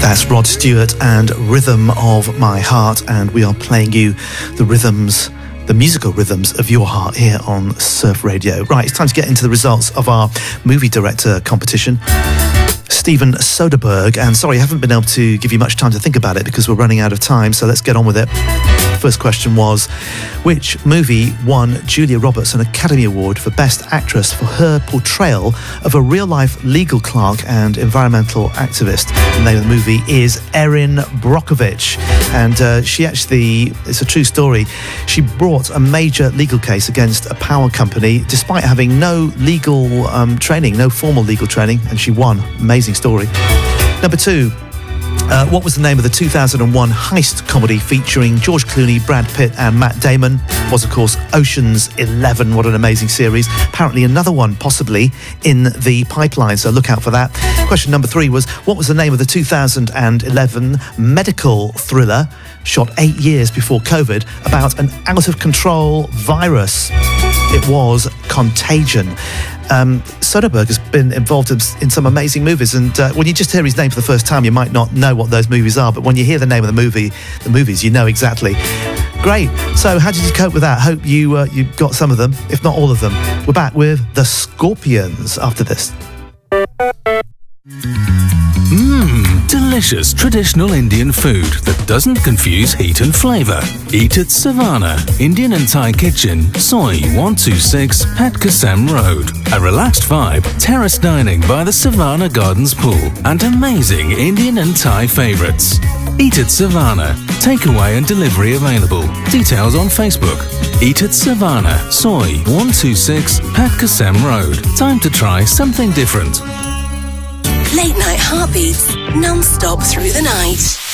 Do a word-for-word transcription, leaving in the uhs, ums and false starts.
That's Rod Stewart and Rhythm of My Heart, and we are playing you the rhythms, the musical rhythms of your heart here on Surf Radio. Right, it's time to get into the results of our movie director competition. Steven Soderbergh, and sorry, I haven't been able to give you much time to think about it because we're running out of time, so let's get on with it. First question was, which movie won Julia Roberts an Academy Award for Best Actress for her portrayal of a real-life legal clerk and environmental activist? The name of the movie is Erin Brockovich, and uh, she actually, it's a true story, she brought a major legal case against a power company despite having no legal um, training, no formal legal training, and she won. Amazing story. Number two, uh, what was the name of the two thousand one heist comedy featuring George Clooney, Brad Pitt and Matt Damon? Was, of course, Ocean's Eleven. What an amazing series. Apparently another one possibly in the pipeline, so look out for that. Question number three was, what was the name of the two thousand eleven medical thriller shot eight years before COVID about an out-of-control virus? It was Contagion. Um, Soderbergh has been involved in, in some amazing movies, and uh, when you just hear his name for the first time, you might not know what those movies are, but when you hear the name of the movie, the movies, you know exactly. Great. So how did you cope with that? Hope you uh, you got some of them, if not all of them. We're back with The Scorpions after this. Mmm, delicious traditional Indian food that doesn't confuse heat and flavour. Eat at Savannah, Indian and Thai Kitchen, Soy one two six, Pat Kasem Road. A relaxed vibe, terrace dining by the Savannah Gardens pool, and amazing Indian and Thai favourites. Eat at Savannah, takeaway and delivery available. Details on Facebook. Eat at Savannah, Soy one two six, Pat Kasem Road. Time to try something different. Late night heartbeats, non-stop through the night.